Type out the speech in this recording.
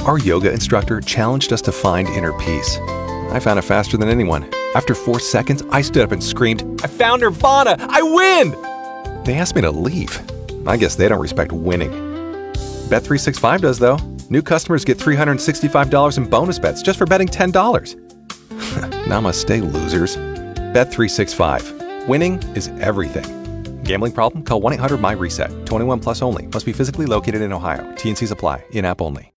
Our yoga instructor challenged us to find inner peace. I found it faster than anyone. After 4 seconds, I stood up and screamed, "I found Nirvana! I win!" They asked me to leave. I guess they don't respect winning. Bet365 does, though. New customers get $365 in bonus bets just for betting $10. Namaste, losers. Bet365. Winning is everything. Gambling problem? Call 1-800-MY-RESET. 21 plus only. Must be physically located in Ohio. T&Cs apply. In-app only.